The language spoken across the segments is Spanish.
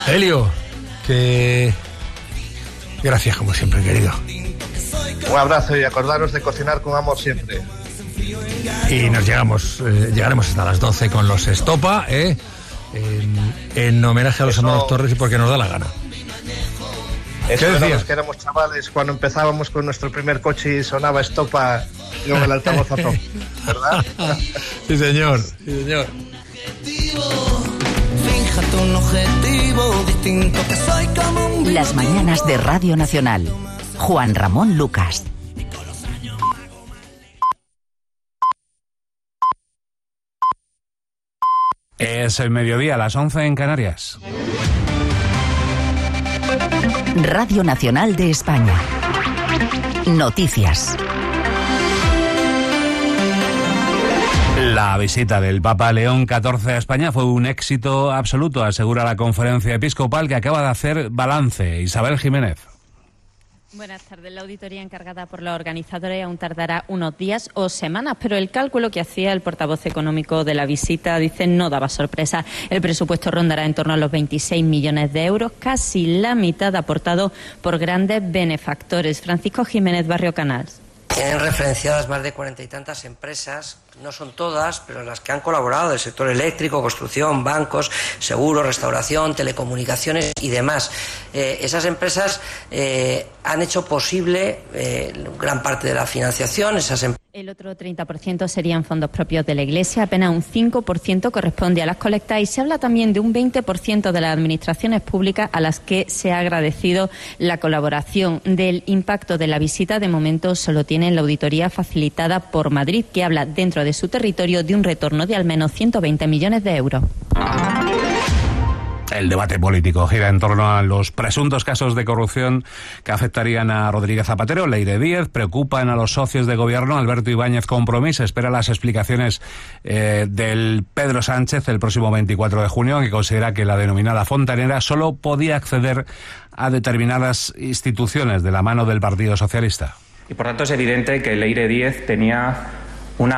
Helio, que... Gracias, como siempre, querido. Un abrazo y acordaros de cocinar con amor siempre. Y llegaremos hasta las 12 con los Estopa, en homenaje a los hermanos Torres y porque nos da la gana. ¿Qué decías? Que éramos chavales cuando empezábamos con nuestro primer coche y sonaba Estopa y con el altavoz a top, ¿verdad? Sí, señor. Sí, señor. Las mañanas de Radio Nacional. Juan Ramón Lucas. Es el mediodía, a las 11 en Canarias. Radio Nacional de España. Noticias. La visita del Papa León XIV a España fue un éxito absoluto, asegura la Conferencia Episcopal, que acaba de hacer balance. Isabel Jiménez. Buenas tardes. La auditoría encargada por los organizadores aún tardará unos días o semanas, pero el cálculo que hacía el portavoz económico de la visita, dice, no daba sorpresa. El presupuesto rondará en torno a los 26 millones de euros, casi la mitad aportado por grandes benefactores. Francisco Jiménez, Barrio Canals. Tienen referenciadas más de 40 y tantas empresas, no son todas, pero las que han colaborado del sector eléctrico, construcción, bancos, seguros, restauración, telecomunicaciones y demás. Esas empresas han hecho posible gran parte de la financiación. El otro 30% serían fondos propios de la Iglesia, apenas un 5% corresponde a las colectas y se habla también de un 20% de las administraciones públicas a las que se ha agradecido la colaboración. Del impacto de la visita, de momento solo tienen la auditoría facilitada por Madrid, que habla dentro de su territorio de un retorno de al menos 120 millones de euros. El debate político gira en torno a los presuntos casos de corrupción que afectarían a Rodríguez Zapatero. Leire Díez, preocupan a los socios de gobierno. Alberto Ibáñez Compromís espera las explicaciones del Pedro Sánchez el próximo 24 de junio, que considera que la denominada fontanera solo podía acceder a determinadas instituciones de la mano del Partido Socialista. Y por tanto es evidente que Leire Díez tenía un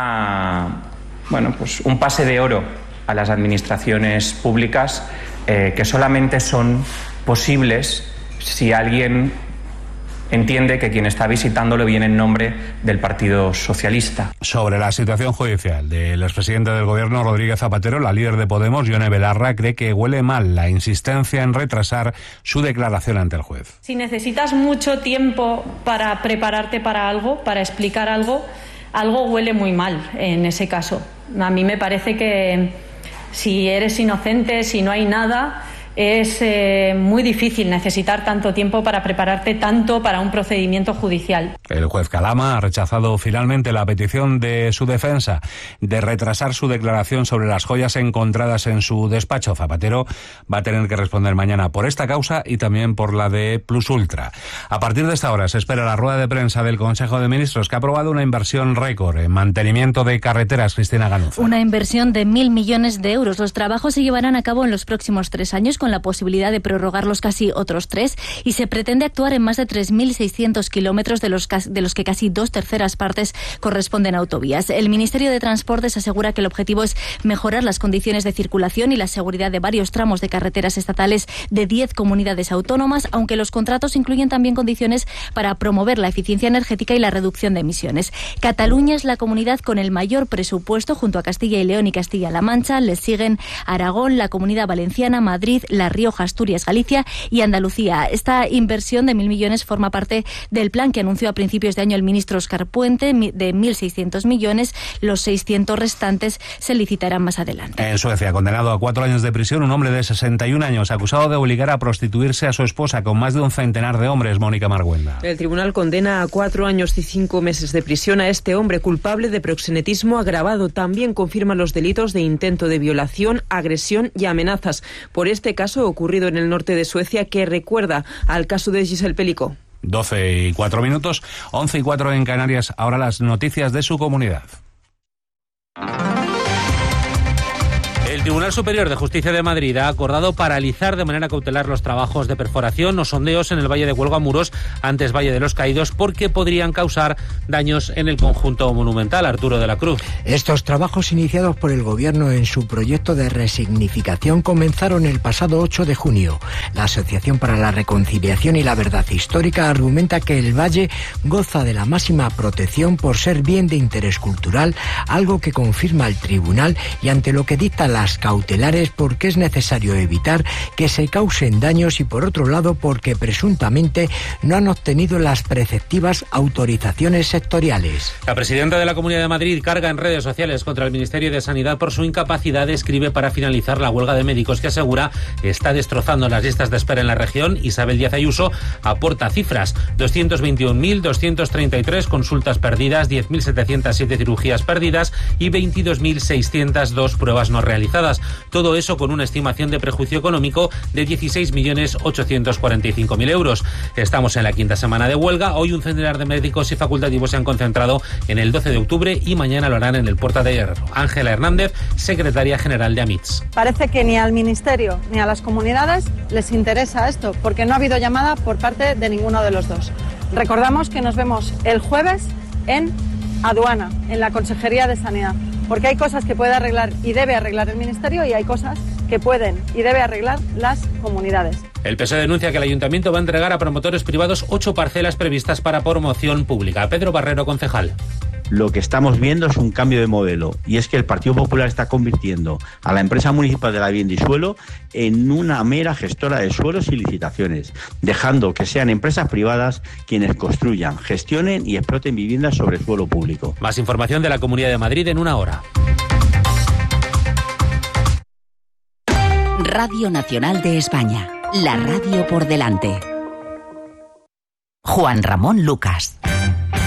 pase de oro a las administraciones públicas que solamente son posibles si alguien entiende que quien está visitándolo viene en nombre del Partido Socialista. Sobre la situación judicial del expresidente del Gobierno, Rodríguez Zapatero, la líder de Podemos, Yone Belarra, cree que huele mal la insistencia en retrasar su declaración ante el juez. Si necesitas mucho tiempo para prepararte para algo, para explicar algo, algo huele muy mal en ese caso. A mí me parece que si eres inocente, si no hay nada, es muy difícil necesitar tanto tiempo para prepararte tanto para un procedimiento judicial. El juez Calama ha rechazado finalmente la petición de su defensa de retrasar su declaración sobre las joyas encontradas en su despacho. Zapatero va a tener que responder mañana por esta causa y también por la de Plus Ultra. A partir de esta hora se espera la rueda de prensa del Consejo de Ministros, que ha aprobado una inversión récord en mantenimiento de carreteras. Cristina Ganuza. Una inversión de 1.000 millones de euros. Los trabajos se llevarán a cabo en los próximos 3 años, con la posibilidad de prorrogarlos casi otros 3, y se pretende actuar en más de 3.600 kilómetros, de los que casi 2/3 partes corresponden a autovías. El Ministerio de Transportes asegura que el objetivo es mejorar las condiciones de circulación y la seguridad de varios tramos de carreteras estatales de 10 comunidades autónomas, aunque los contratos incluyen también condiciones para promover la eficiencia energética y la reducción de emisiones. Cataluña es la comunidad con el mayor presupuesto, junto a Castilla y León y Castilla-La Mancha. Les siguen Aragón, la Comunidad Valenciana, Madrid, La Rioja, Asturias, Galicia y Andalucía. Esta inversión de 1.000 millones forma parte del plan que anunció a principios de año el ministro Óscar Puente, de 1.600 millones. Los 600 restantes se licitarán más adelante. En Suecia, condenado a 4 años de prisión, un hombre de 61 años acusado de obligar a prostituirse a su esposa con más de un centenar de hombres. Mónica Marguenda. El tribunal condena a 4 años y 5 meses de prisión a este hombre culpable de proxenetismo agravado. También confirma los delitos de intento de violación, agresión y amenazas. Por este caso ocurrido en el norte de Suecia, que recuerda al caso de Giselle Pelicó. 12:04, 11:04 en Canarias. Ahora las noticias de su comunidad. El El Tribunal Superior de Justicia de Madrid ha acordado paralizar de manera cautelar los trabajos de perforación o sondeos en el Valle de Huelva-Muros, antes Valle de los Caídos, porque podrían causar daños en el conjunto monumental. Arturo de la Cruz. Estos trabajos, iniciados por el Gobierno en su proyecto de resignificación, comenzaron el pasado 8 de junio. La Asociación para la Reconciliación y la Verdad Histórica argumenta que el valle goza de la máxima protección por ser bien de interés cultural, algo que confirma el tribunal, y ante lo que dicta las cautelares porque es necesario evitar que se causen daños y, por otro lado, porque presuntamente no han obtenido las preceptivas autorizaciones sectoriales. La presidenta de la Comunidad de Madrid carga en redes sociales contra el Ministerio de Sanidad por su incapacidad, escribe, para finalizar la huelga de médicos que asegura está destrozando las listas de espera en la región. Isabel Díaz Ayuso aporta cifras: 221.233 consultas perdidas, 10.707 cirugías perdidas y 22.602 pruebas no realizadas. Todo eso con una estimación de prejuicio económico de 16.845.000 euros. Estamos en la quinta semana de huelga. Hoy un centenar de médicos y facultativos se han concentrado en el 12 de octubre y mañana lo harán en el Puerta de Hierro. Ángela Hernández, secretaria general de AMITS. Parece que ni al Ministerio ni a las comunidades les interesa esto, porque no ha habido llamada por parte de ninguno de los dos. Recordamos que nos vemos el jueves en Aduana, en la Consejería de Sanidad, porque hay cosas que puede arreglar y debe arreglar el Ministerio y hay cosas que pueden y debe arreglar las comunidades. El PSOE denuncia que el Ayuntamiento va a entregar a promotores privados 8 parcelas previstas para promoción pública. Pedro Barrero, concejal. Lo que estamos viendo es un cambio de modelo, y es que el Partido Popular está convirtiendo a la empresa municipal de la Vivienda y Suelo en una mera gestora de suelos y licitaciones, dejando que sean empresas privadas quienes construyan, gestionen y exploten viviendas sobre suelo público. Más información de la Comunidad de Madrid en una hora. Radio Nacional de España, la radio por delante. Juan Ramón Lucas.